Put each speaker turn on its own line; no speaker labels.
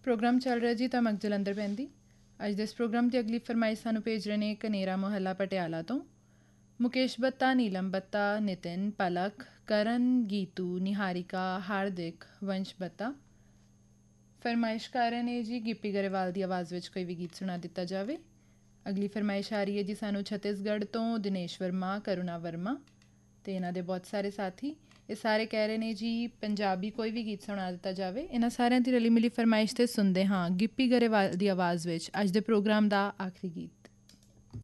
Programme ਚੱਲ ਰਿਹਾ ਜੀ ਤਮਕ ਜਲੰਧਰ ਪੈਂਦੀ। ਅੱਜ ਦੇ ਇਸ ਪ੍ਰੋਗਰਾਮ ਦੀ ਅਗਲੀ ਫਰਮਾਇਸ਼ ਸਾਨੂੰ ਭੇਜ ਰਹੇ ਨੇ ਕਨੇਰਾ ਮੁਹੱਲਾ ਪਟਿਆਲਾ ਤੋਂ ਮੁਕੇਸ਼ ਬੱਤਾ, ਨੀਲਮ ਬੱਤਾ, ਨਿਤਿਨ, ਪਲਕ, ਕਰਨ, ਗੀਤੂ, ਨਿਹਾਰਿਕਾ, ਹਾਰਦਿਕ, ਵੰਸ਼ ਬੱਤਾ। ਫਰਮਾਇਸ਼ ਕਰ ਰਹੇ ਨੇ ਜੀ ਗਿੱਪੀ ਗਰੇਵਾਲ ਦੀ ਆਵਾਜ਼ ਵਿੱਚ ਕੋਈ ਵੀ ਗੀਤ ਸੁਣਾ ਦਿੱਤਾ ਜਾਵੇ। ਅਗਲੀ ਫਰਮਾਇਸ਼ ਆ ਰਹੀ ਹੈ ਜੀ ਸਾਨੂੰ ਛੱਤੀਸਗੜ੍ਹ ਤੋਂ ਦਿਨੇਸ਼ ਵਰਮਾ, ਕਰੁਣਾ ਵਰਮਾ ਅਤੇ ਇਹਨਾਂ ਦੇ ਬਹੁਤ ਸਾਰੇ ਸਾਥੀ। ਇਹ ਸਾਰੇ ਕਹਿ ਰਹੇ ਨੇ ਜੀ ਪੰਜਾਬੀ ਕੋਈ ਵੀ ਗੀਤ ਸੁਣਾ ਦਿੱਤਾ ਜਾਵੇ। ਇਹਨਾਂ ਸਾਰਿਆਂ ਦੀ ਰਲੀ ਮਿਲੀ ਫਰਮਾਇਸ਼ 'ਤੇ ਸੁਣਦੇ ਹਾਂ ਗਿੱਪੀ ਗਰੇਵਾਲ ਦੀ ਆਵਾਜ਼ ਵਿੱਚ ਅੱਜ ਦੇ ਪ੍ਰੋਗਰਾਮ ਦਾ ਆਖਰੀ ਗੀਤ।